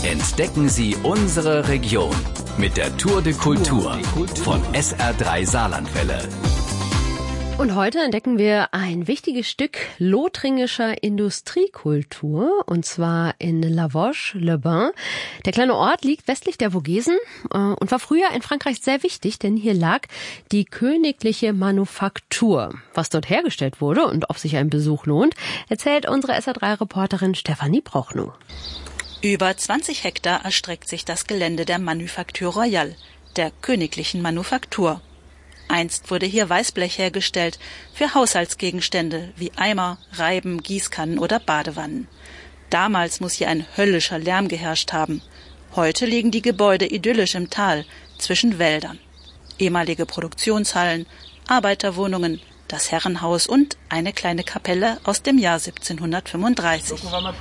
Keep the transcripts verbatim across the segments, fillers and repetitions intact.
Entdecken Sie unsere Region mit der Tour de Kultur von S R drei Saarlandwelle. Und heute entdecken wir ein wichtiges Stück lothringischer Industriekultur, und zwar in La Vosges-le-Bain. Der kleine Ort liegt westlich der Vogesen und war früher in Frankreich sehr wichtig, denn hier lag die königliche Manufaktur. Was dort hergestellt wurde und ob sich ein Besuch lohnt, erzählt unsere S R drei Reporterin Stefanie Prochnow. Über zwanzig Hektar erstreckt sich das Gelände der Manufacture Royale, der königlichen Manufaktur. Einst wurde hier Weißblech hergestellt für Haushaltsgegenstände wie Eimer, Reiben, Gießkannen oder Badewannen. Damals muss hier ein höllischer Lärm geherrscht haben. Heute liegen die Gebäude idyllisch im Tal zwischen Wäldern. Ehemalige Produktionshallen, Arbeiterwohnungen, das Herrenhaus und eine kleine Kapelle aus dem Jahr siebzehnhundertfünfunddreißig.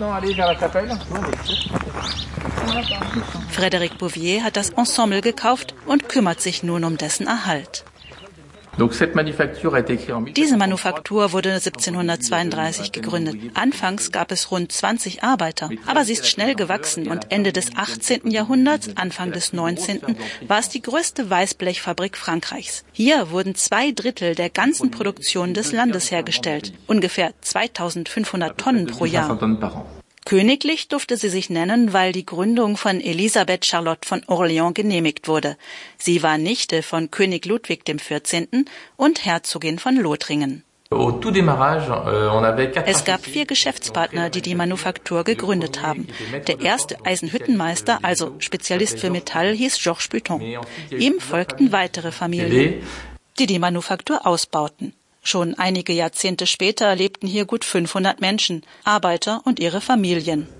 Frédéric Bouvier hat das Ensemble gekauft und kümmert sich nun um dessen Erhalt. Diese Manufaktur wurde siebzehnhundertzweiunddreißig gegründet. Anfangs gab es rund zwanzig Arbeiter, aber sie ist schnell gewachsen und Ende des achtzehnten Jahrhunderts, Anfang des neunzehnten war es die größte Weißblechfabrik Frankreichs. Hier wurden zwei Drittel der ganzen Produktion des Landes hergestellt, ungefähr zweitausendfünfhundert Tonnen pro Jahr. Königlich durfte sie sich nennen, weil die Gründung von Elisabeth Charlotte von Orléans genehmigt wurde. Sie war Nichte von König Ludwig dem vierzehnten und Herzogin von Lothringen. Es gab vier Geschäftspartner, die die Manufaktur gegründet haben. Der erste Eisenhüttenmeister, also Spezialist für Metall, hieß Georges Buton. Ihm folgten weitere Familien, die die Manufaktur ausbauten. Schon einige Jahrzehnte später lebten hier gut fünfhundert Menschen, Arbeiter und ihre Familien.